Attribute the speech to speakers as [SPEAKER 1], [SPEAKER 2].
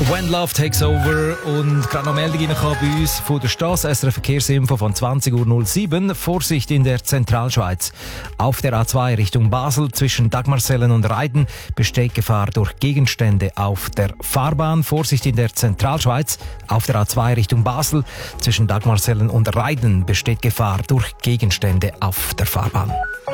[SPEAKER 1] When Love Takes Over und gerade noch Meldung reinkommen bei uns von der Strasse. SRF Verkehrsinfo von 20.07 Uhr. Vorsicht in der Zentralschweiz. Auf der A2 Richtung Basel zwischen Dagmarsellen und Reiden besteht Gefahr durch Gegenstände auf der Fahrbahn. Vorsicht in der Zentralschweiz. Auf der A2 Richtung Basel zwischen Dagmarsellen und Reiden besteht Gefahr durch Gegenstände auf der Fahrbahn.